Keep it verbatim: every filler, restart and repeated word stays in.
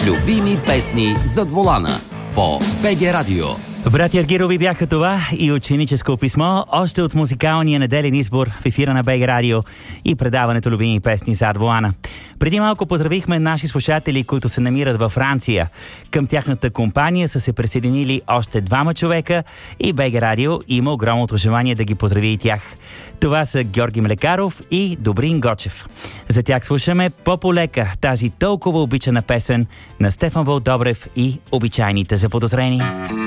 Любими песни зад волана по БГ Радио. Братя Аргирови бяха това и ученическо писмо, още от музикалния неделен избор в ефира на БГ Радио и предаването Любими песни зад волана. Преди малко поздравихме наши слушатели, които се намират във Франция. Към тяхната компания са се присъединили още двама човека и БГ Радио има огромното желание да ги поздрави и тях. Това са Георги Млекаров и Добрин Гочев. За тях слушаме по-полека тази толкова обичана песен на Стефан Вълдобрев и Обичайните заподозрени.